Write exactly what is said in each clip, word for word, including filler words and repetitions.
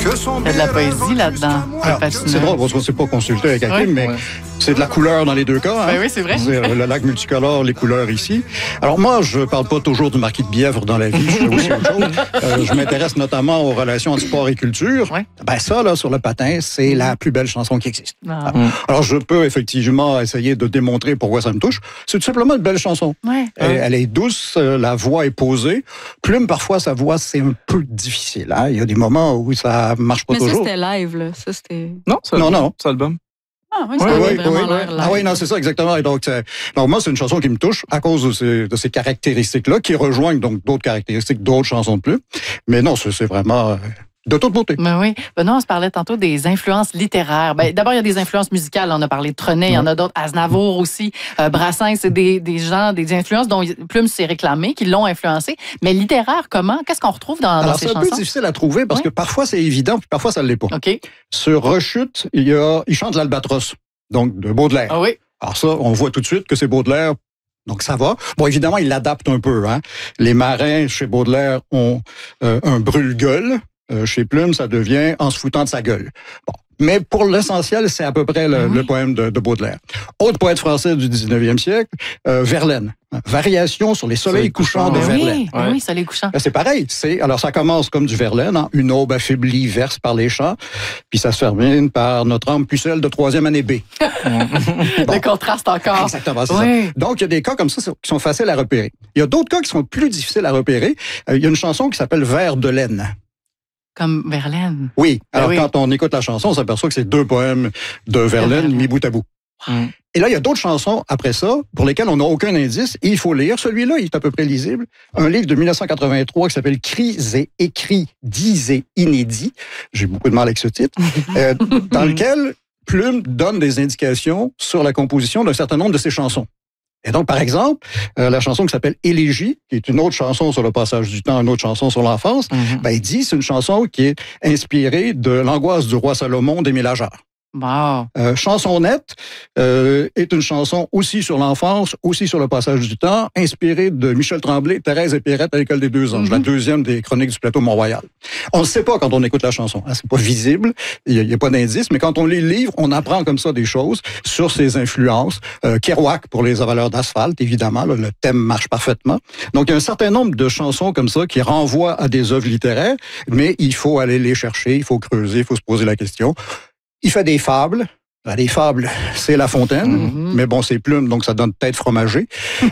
Il y a de la poésie là-dedans. C'est drôle parce qu'on ne s'est pas consulté avec Hakim, oui. mais Ouais. c'est de la couleur dans les deux cas. Hein? Ben oui, c'est vrai. C'est le lac multicolore, les couleurs ici. Alors moi, je ne parle pas toujours du marquis de Bièvre dans la vie, je fais aussi autre chose. Euh, je m'intéresse notamment aux relations entre sport et culture. Ouais. Ben ça, là, sur le patin, c'est la plus belle chanson qui existe. Ah. Alors je peux effectivement essayer de démontrer pourquoi ça me touche. C'est tout simplement une belle chanson. Ouais. Elle, elle est douce, la voix est posée. Plume, parfois, sa voix, c'est un peu difficile. Hein? Il y a des moments où ça marche pas Mais toujours. ça, c'était live, là. Ça, c'était... Non, c'est non, non. C'est album. Ah oui, ça Oui, avait oui, vraiment oui. l'air live. Ah oui, non, c'est ça, exactement. Et donc, donc, moi, c'est une chanson qui me touche à cause de ces, de ces caractéristiques-là, qui rejoignent donc d'autres caractéristiques d'autres chansons de Plume. Mais non, c'est, c'est vraiment euh, de toute beauté. Ben oui. Benoît, on se parlait tantôt des influences littéraires. Ben, d'abord, il y a des influences musicales. On a parlé de Trenet, il y en a d'autres. Aznavour aussi. Euh, Brassens, c'est des, des gens, des influences dont Plume s'est réclamé, qui l'ont influencé. Mais littéraire, comment? Qu'est-ce qu'on retrouve dans, Alors, dans ces c'est chansons? un peu difficile à trouver parce Oui. que parfois, c'est évident, puis parfois, ça ne l'est pas. OK. Sur Rechute, il, y a, il chante l'Albatros, donc de Baudelaire. Ah oui. Alors ça, on voit tout de suite que c'est Baudelaire. Donc, ça va. Bon, évidemment, il l'adapte un peu. Hein. Les marins, chez Baudelaire, ont euh, un brûle-gueule. Euh, chez Plume, ça devient en se foutant de sa gueule. Bon. Mais pour l'essentiel, c'est à peu près le, oui. le poème de, de Baudelaire. Autre poète français du dix-neuvième siècle, euh, Verlaine. Variation sur les soleils couchants de ben Verlaine. Oui, ben oui, soleil couchant. C'est pareil. C'est, alors, ça commence comme du Verlaine, hein, une aube affaiblie verse par les champs, puis ça se termine par notre âme pucelle de troisième année B. Bon. Le contraste encore. Exactement, c'est oui. ça. Donc, il y a des cas comme ça qui sont faciles à repérer. Il y a d'autres cas qui sont plus difficiles à repérer. Euh, il y a une chanson qui s'appelle Vers de laine. Comme Verlaine. Oui. Alors, ben oui. quand on écoute la chanson, on s'aperçoit que c'est deux poèmes de Verlaine mis bout à bout. Mm. Et là, il y a d'autres chansons après ça pour lesquelles on n'a aucun indice et il faut lire. Celui-là, il est à peu près lisible. Un livre de dix-neuf cent quatre-vingt-trois qui s'appelle Cris et écrits, dits et inédits. J'ai beaucoup de mal avec ce titre. euh, dans lequel Plume donne des indications sur la composition d'un certain nombre de ses chansons. Et donc, par exemple, euh, la chanson qui s'appelle Élégie, qui est une autre chanson sur le passage du temps, une autre chanson sur l'enfance, mm-hmm. ben, il dit c'est une chanson qui est inspirée de l'angoisse du roi Salomon d'Émile Ajar. Wow. Euh, Chansonnette euh, est une chanson aussi sur l'enfance, aussi sur le passage du temps, inspirée de Michel Tremblay, Thérèse et Pierrette à l'École des Deux Anges, mm-hmm. la deuxième des chroniques du plateau Mont-Royal. On ne sait pas quand on écoute la chanson, hein, c'est pas visible, il n'y a, a pas d'indice, mais quand on lit le livre, on apprend comme ça des choses sur ses influences. Euh, Kerouac pour les avaleurs d'asphalte, évidemment, là, le thème marche parfaitement. Donc, il y a un certain nombre de chansons comme ça qui renvoient à des œuvres littéraires, mais il faut aller les chercher, il faut creuser, il faut se poser la question. Il fait des fables. Les fables, c'est La Fontaine, mm-hmm. mais bon, c'est Plume, donc ça donne tête fromagée.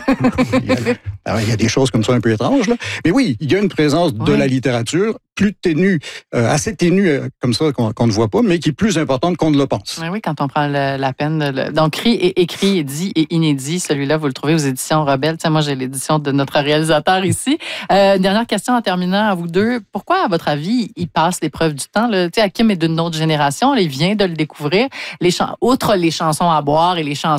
il, y a, il y a des choses comme ça un peu étranges, là. Mais oui, il y a une présence de oui. la littérature plus ténue, euh, assez ténue euh, comme ça qu'on, qu'on ne voit pas, mais qui est plus importante qu'on ne le pense. Oui, oui, quand on prend le, la peine. De le... Donc, Cris et écrit, dit et inédit, celui-là, vous le trouvez aux éditions Rebelle. Tiens, moi, j'ai l'édition de notre réalisateur ici. Euh, dernière question en terminant à vous deux. Pourquoi, à votre avis, il passe l'épreuve du temps? Tu sais, Hakim est d'une autre génération, là, il vient de le découvrir. Les ch- Outre les chansons à boire et les chansons